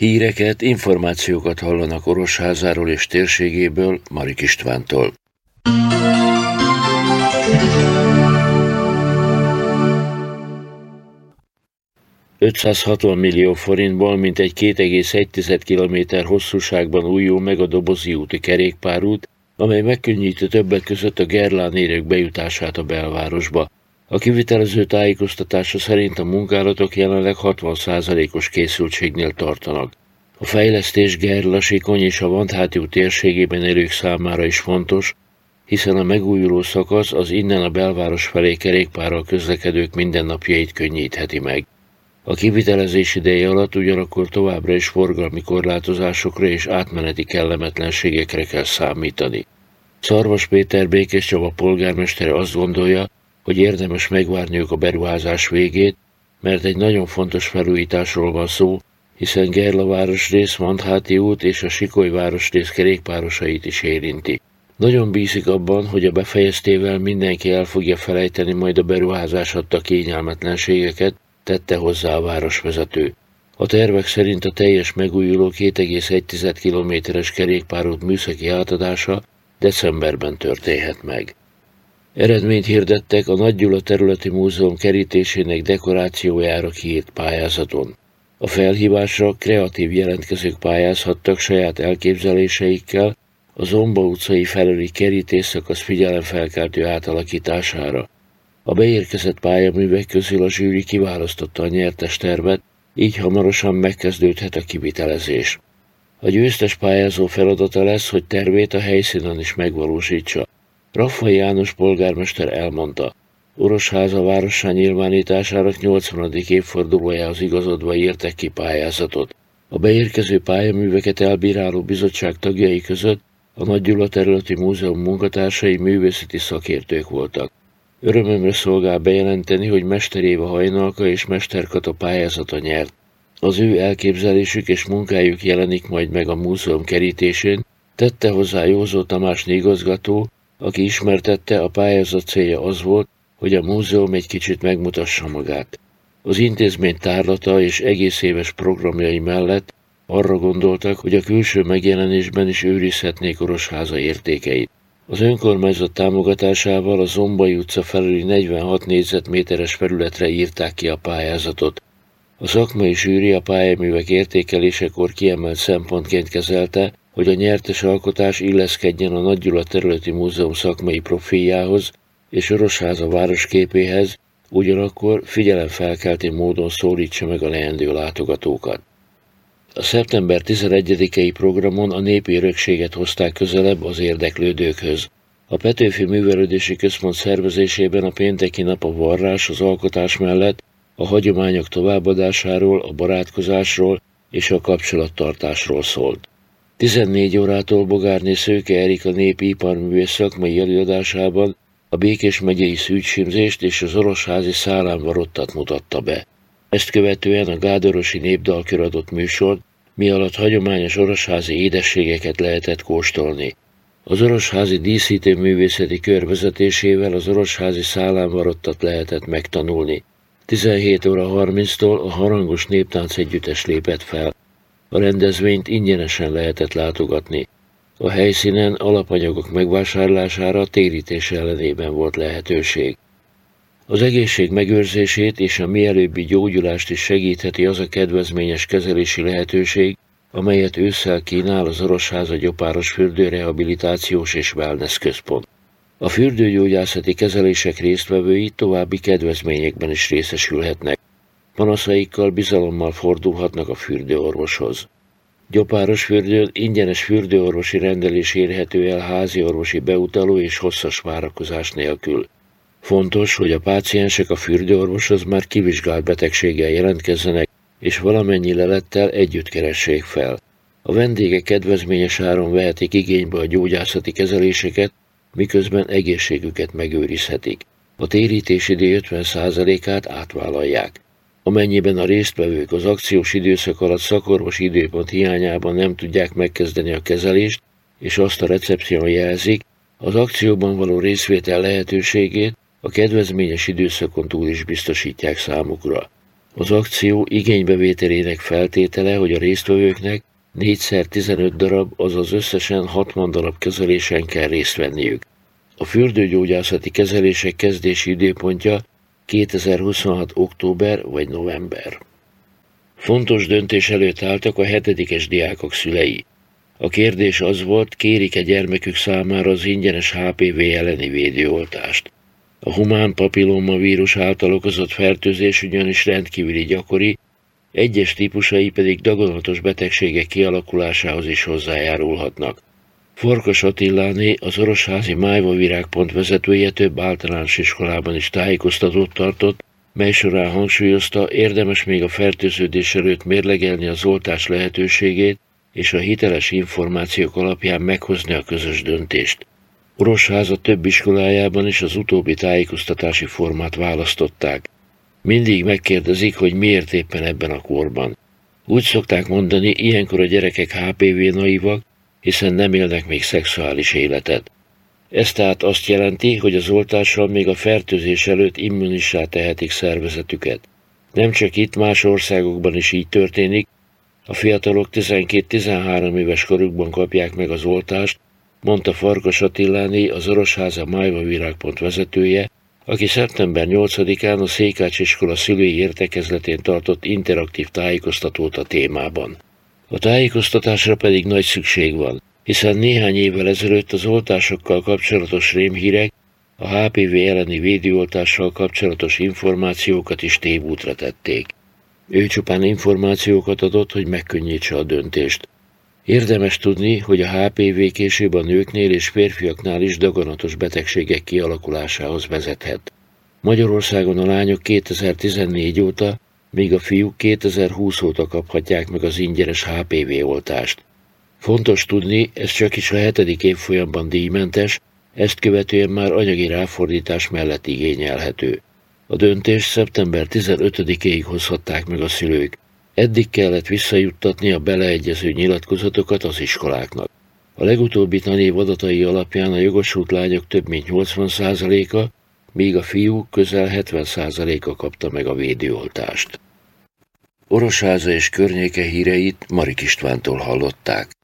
Híreket, információkat hallanak Orosházáról és térségéből Marik Istvántól. $560 millió forintból mintegy 2,1 kilométer hosszúságban újul meg a Dobozi úti kerékpárút, amely megkönnyíti többek között a Gerlán érők bejutását a belvárosba. A kivitelező tájékoztatása szerint a munkálatok jelenleg 60%-os készültségnél tartanak. A fejlesztés Gerla, Sikony és a Vandháti út térségében élők számára is fontos, hiszen a megújuló szakasz az innen a belváros felé kerékpárral közlekedők mindennapjait könnyítheti meg. A kivitelezés ideje alatt ugyanakkor továbbra is forgalmi korlátozásokra és átmeneti kellemetlenségekre kell számítani. Szarvas Péter Békéscsaba polgármestere azt gondolja, hogy érdemes megvárniuk a beruházás végét, mert egy nagyon fontos felújításról van szó, hiszen Gerla városrész, Vandháti út és a Sikoly városrész kerékpárosait is érinti. Nagyon bízik abban, hogy a befejeztével mindenki el fogja felejteni majd a beruházás adta kényelmetlenségeket, tette hozzá a városvezető. A tervek szerint a teljes megújuló 2,1 kilométeres kerékpárút műszaki átadása decemberben történhet meg. Eredményt hirdettek a Nagy Gyula Területi Múzeum kerítésének dekorációjára kiírt pályázaton. A felhívásra kreatív jelentkezők pályázhattak saját elképzeléseikkel a Zomba utcai felüli kerítésszakasz figyelemfelkeltő átalakítására. A beérkezett pályaművek közül a zsűri kiválasztotta a nyertes tervet, így hamarosan megkezdődhet a kivitelezés. A győztes pályázó feladata lesz, hogy tervét a helyszínen is megvalósítsa. Raffai János polgármester elmondta, Orosháza várossá nyilvánításának 80. évfordulójához igazodva írtek ki pályázatot. A beérkező pályaműveket elbíráló bizottság tagjai között a Nagy Gyula Területi Múzeum munkatársai művészeti szakértők voltak. Örömömre szolgál bejelenteni, hogy Mester Éva Hajnalka és Mester Kata pályázata nyert. Az ő elképzelésük és munkájuk jelenik majd meg a múzeum kerítésén, tette hozzá Józó Tamásné igazgató, aki ismertette, a pályázat célja az volt, hogy a múzeum egy kicsit megmutassa magát. Az intézmény tárlata és egész éves programjai mellett arra gondoltak, hogy a külső megjelenésben is őrizhetnék Orosháza értékeit. Az önkormányzat támogatásával a Zombai utca felüli 46 négyzetméteres felületre írták ki a pályázatot. A szakmai zsűri a pályaművek értékelésekor kiemelt szempontként kezelte, hogy a nyertes alkotás illeszkedjen a Nagy Gyula Területi Múzeum szakmai profiljához és Orosháza városképéhez, ugyanakkor figyelemfelkeltő módon szólítsa meg a leendő látogatókat. A szeptember 11-i programon a népi örökséget hozták közelebb az érdeklődőkhöz. A Petőfi Művelődési Központ szervezésében a pénteki nap a varrás az alkotás mellett a hagyományok továbbadásáról, a barátkozásról és a kapcsolattartásról szólt. 14 órától Bogárné Szőke Erika népi iparművész szakmai előadásában a Békés megyei szűcsimzést és az orosházi szálánvarottat mutatta be. Ezt követően a gádorosi népdalkör adott műsort, mi alatt hagyományos orosházi édességeket lehetett kóstolni. Az orosházi díszítőművészeti kör vezetésével az orosházi szálánvarottat lehetett megtanulni. 17 óra 30-tól a Harangos Néptánc Együttes lépett fel. A rendezvényt ingyenesen lehetett látogatni. A helyszínen alapanyagok megvásárlására térítés ellenében volt lehetőség. Az egészség megőrzését és a mielőbbi gyógyulást is segítheti az a kedvezményes kezelési lehetőség, amelyet ősszel kínál az Orosháza Gyopáros Fürdőrehabilitációs és Wellness Központ. A fürdőgyógyászati kezelések résztvevői további kedvezményekben is részesülhetnek. Panaszaikkal bizalommal fordulhatnak a fürdőorvoshoz. Gyopárosfürdőn ingyenes fürdőorvosi rendelés érhető el házi orvosi beutaló és hosszas várakozás nélkül. Fontos, hogy a páciensek a fürdőorvoshoz már kivizsgált betegséggel jelentkezzenek, és valamennyi lelettel együtt keressék fel. A vendégek kedvezményes áron vehetik igénybe a gyógyászati kezeléseket, miközben egészségüket megőrizhetik. A térítési díj 50%-át átvállalják. Amennyiben a résztvevők az akciós időszak alatt szakorvosi időpont hiányában nem tudják megkezdeni a kezelést, és azt a recepción jelzik, az akcióban való részvétel lehetőségét a kedvezményes időszakon túl is biztosítják számukra. Az akció igénybevételének feltétele, hogy a résztvevőknek 4x15 darab, azaz összesen 60 darab kezelésen kell részt venniük. A fürdőgyógyászati kezelések kezdési időpontja 2026. október vagy november. Fontos döntés előtt álltak a 7-es diákok szülei. A kérdés az volt, kérik-e gyermekük számára az ingyenes HPV elleni védőoltást. A humán papillomavírus által okozott fertőzés ugyanis rendkívüli gyakori, egyes típusai pedig daganatos betegségek kialakulásához is hozzájárulhatnak. Farkas Attiláné, az Orosházi Májva Virágpont vezetője több általános iskolában is tájékoztatót tartott, mely során hangsúlyozta, érdemes még a fertőződés előtt mérlegelni az oltás lehetőségét, és a hiteles információk alapján meghozni a közös döntést. Orosháza több iskolájában is az utóbbi tájékoztatási formát választották. Mindig megkérdezik, hogy miért éppen ebben a korban. Úgy szokták mondani, ilyenkor a gyerekek HPV naivak, hiszen nem élnek még szexuális életet. Ez tehát azt jelenti, hogy az oltással még a fertőzés előtt immunissá tehetik szervezetüket. Nem csak itt, más országokban is így történik, a fiatalok 12-13 éves korukban kapják meg az oltást, mondta Farkas Attiláné, az Orosháza Májva Virágpont vezetője, aki szeptember 8-án a Székács iskola szülői értekezletén tartott interaktív tájékoztatót a témában. A tájékoztatásra pedig nagy szükség van, hiszen néhány évvel ezelőtt az oltásokkal kapcsolatos rémhírek a HPV elleni védőoltással kapcsolatos információkat is tévútra tették. Ő csupán információkat adott, hogy megkönnyítse a döntést. Érdemes tudni, hogy a HPV később a nőknél és férfiaknál is daganatos betegségek kialakulásához vezethet. Magyarországon a lányok 2014 óta, míg a fiúk 2020 óta kaphatják meg az ingyenes HPV oltást. Fontos tudni, ez csak is a 7. évfolyamban díjmentes, ezt követően már anyagi ráfordítás mellett igényelhető. A döntést szeptember 15-éig hozhatták meg a szülők. Eddig kellett visszajuttatni a beleegyező nyilatkozatokat az iskoláknak. A legutóbbi tanév adatai alapján a jogosult lányok több mint 80%-a, míg a fiúk közel 70%-a kapta meg a védőoltást. Orosháza és környéke híreit Marik Istvántól hallották.